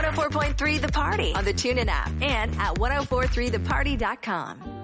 104.3 The Party on the TuneIn app and at 1043theparty.com.